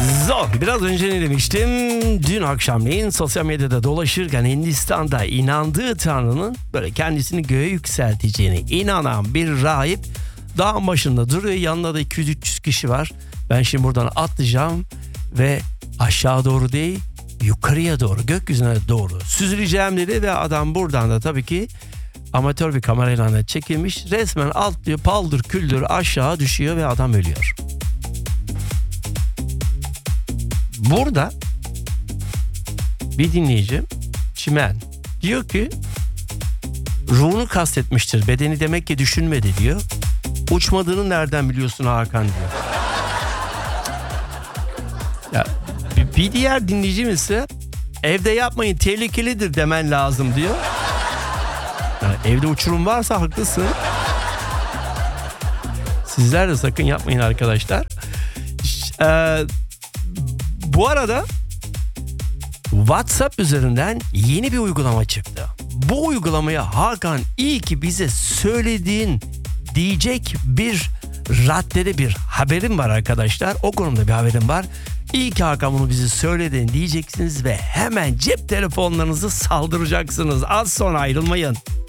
Biraz önce ne demiştim? Dün akşamleyin sosyal medyada dolaşırken Hindistan'da inandığı Tanrı'nın böyle kendisini göğe yükselteceğine inanan bir rahip dağın başında duruyor. Yanında da 200-300 kişi var. Ben şimdi buradan atlayacağım ve aşağı doğru değil, yukarıya doğru, gökyüzüne doğru süzüleceğim dedi ve adam buradan da tabii ki amatör bir kamerayla çekilmiş. Resmen atlıyor, paldır küldür aşağı düşüyor ve adam ölüyor. Burada bir dinleyicim Çimen diyor ki ruhunu kastetmiştir. Bedeni demek ki düşünmedi diyor. Uçmadığını nereden biliyorsun Hakan diyor. Ya, bir diğer dinleyicim ise evde yapmayın tehlikelidir demen lazım diyor. Yani evde uçurum varsa haklısın. Sizler de sakın yapmayın arkadaşlar. Bu arada WhatsApp üzerinden yeni bir uygulama çıktı. Bu uygulamaya Hakan iyi ki bize söyledin diyecek bir raddede bir haberim var arkadaşlar. O konuda bir haberim var. İyi ki Hakan bunu bize söyledin diyeceksiniz ve hemen cep telefonlarınızı saldıracaksınız. Az sonra ayrılmayın.